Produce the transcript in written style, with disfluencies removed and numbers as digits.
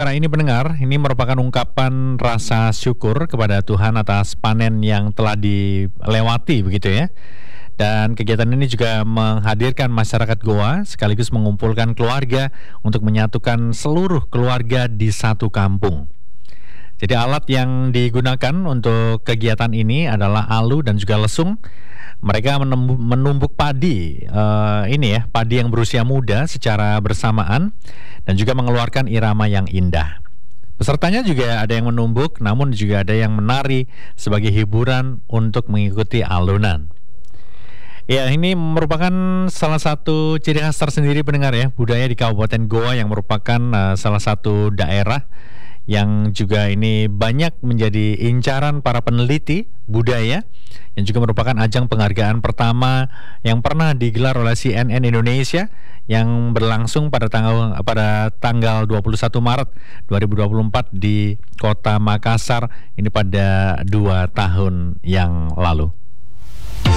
acara ini pendengar, ini merupakan ungkapan rasa syukur kepada Tuhan atas panen yang telah dilewati begitu ya. Dan kegiatan ini juga menghadirkan masyarakat Goa sekaligus mengumpulkan keluarga untuk menyatukan seluruh keluarga di satu kampung. Jadi alat yang digunakan untuk kegiatan ini adalah alu dan juga lesung. Mereka menumbuk padi, padi yang berusia muda secara bersamaan dan juga mengeluarkan irama yang indah. Pesertanya juga ada yang menumbuk, namun juga ada yang menari sebagai hiburan untuk mengikuti alunan. Ya, ini merupakan salah satu ciri khas tersendiri pendengar ya, budaya di Kabupaten Goa yang merupakan salah satu daerah yang juga ini banyak menjadi incaran para peneliti budaya yang juga merupakan ajang penghargaan pertama yang pernah digelar oleh CNN Indonesia yang berlangsung pada tanggal 21 Maret 2024 di Kota Makassar ini pada 2 tahun yang lalu.